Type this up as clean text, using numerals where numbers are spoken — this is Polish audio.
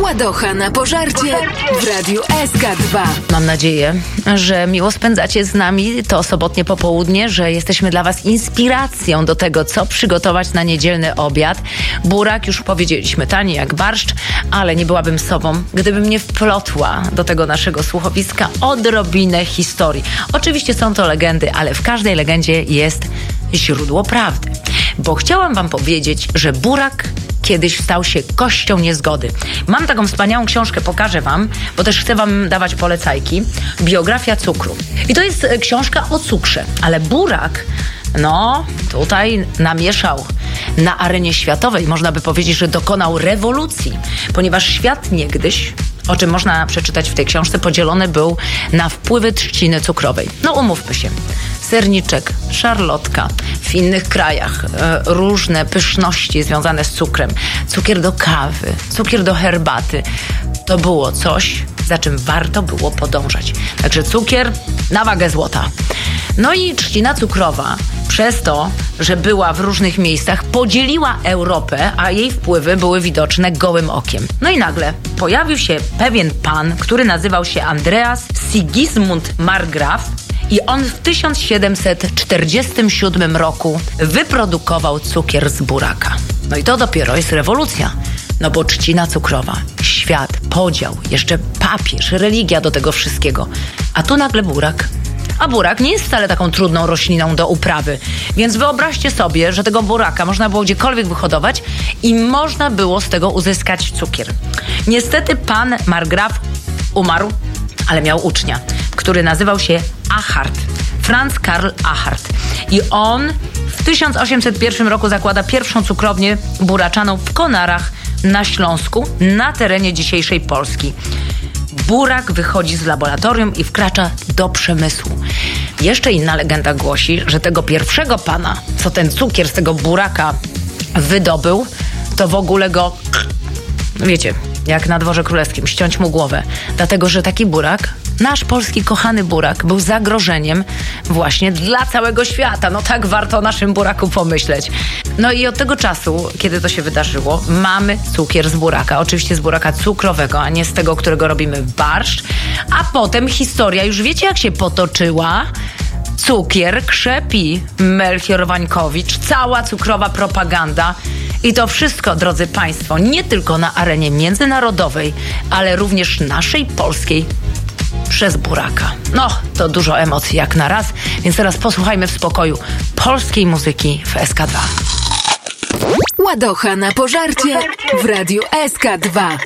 Ładocha na pożarcie w Radiu SK2. Mam nadzieję, że miło spędzacie z nami to sobotnie popołudnie, że jesteśmy dla Was inspiracją do tego, co przygotować na niedzielny obiad. Burak, już powiedzieliśmy, tani jak barszcz, ale nie byłabym sobą, gdybym nie wplotła do tego naszego słuchowiska odrobinę historii. Oczywiście są to legendy, ale w każdej legendzie jest źródło prawdy. Bo chciałam Wam powiedzieć, że burak kiedyś stał się kością niezgody. Mam taką wspaniałą książkę, pokażę Wam, bo też chcę Wam dawać polecajki. Biografia cukru. I to jest książka o cukrze, ale burak, tutaj namieszał na arenie światowej. Można by powiedzieć, że dokonał rewolucji, ponieważ świat niegdyś, o czym można przeczytać w tej książce, podzielony był na wpływy trzciny cukrowej. Umówmy się. Serniczek, szarlotka, w innych krajach różne pyszności związane z cukrem. Cukier do kawy, cukier do herbaty. To było coś, za czym warto było podążać. Także cukier na wagę złota. I trzcina cukrowa, przez to, że była w różnych miejscach, podzieliła Europę, a jej wpływy były widoczne gołym okiem. I nagle pojawił się pewien pan, który nazywał się Andreas Sigismund Margraf, i on w 1747 roku wyprodukował cukier z buraka. I to dopiero jest rewolucja. Bo trzcina cukrowa, świat, podział, jeszcze papież, religia do tego wszystkiego. A tu nagle burak. A burak nie jest wcale taką trudną rośliną do uprawy. Więc wyobraźcie sobie, że tego buraka można było gdziekolwiek wyhodować i można było z tego uzyskać cukier. Niestety pan Margraf umarł, ale miał ucznia, który nazywał się Achard. Franz Karl Achard. I on w 1801 roku zakłada pierwszą cukrownię buraczaną w Konarach na Śląsku, na terenie dzisiejszej Polski. Burak wychodzi z laboratorium i wkracza do przemysłu. Jeszcze inna legenda głosi, że tego pierwszego pana, co ten cukier z tego buraka wydobył, to w ogóle go, wiecie, jak na dworze królewskim, ściąć mu głowę. Dlatego, że taki burak, nasz polski kochany burak, był zagrożeniem właśnie dla całego świata. Tak warto o naszym buraku pomyśleć. I od tego czasu, kiedy to się wydarzyło, mamy cukier z buraka. Oczywiście z buraka cukrowego, a nie z tego, którego robimy barszcz. A potem historia, już wiecie jak się potoczyła. Cukier krzepi, Melchior Wańkowicz, cała cukrowa propaganda. I to wszystko, drodzy Państwo, nie tylko na arenie międzynarodowej, ale również naszej polskiej, przez buraka. To dużo emocji jak na raz, więc teraz posłuchajmy w spokoju polskiej muzyki w SK2. Ładocha na pożarcie w Radiu SK2.